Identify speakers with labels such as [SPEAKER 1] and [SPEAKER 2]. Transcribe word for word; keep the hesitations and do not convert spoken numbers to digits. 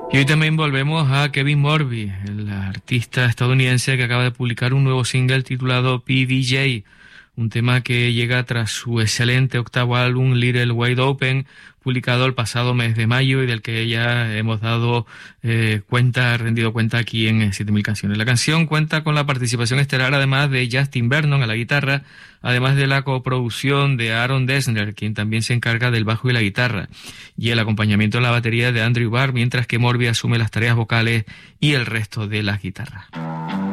[SPEAKER 1] Y hoy también volvemos a Kevin Morby, el artista estadounidense que acaba de publicar un nuevo single titulado P V J, un tema que llega tras su excelente octavo álbum Little Wide Open, publicado el pasado mes de mayo y del que ya hemos dado eh, cuenta, rendido cuenta aquí en siete mil Canciones. La canción cuenta con la participación estelar además de Justin Vernon a la guitarra, además de la coproducción de Aaron Dessner, quien también se encarga del bajo y la guitarra, y el acompañamiento en la batería de Andrew Barr, mientras que Morby asume las tareas vocales y el resto de las guitarras.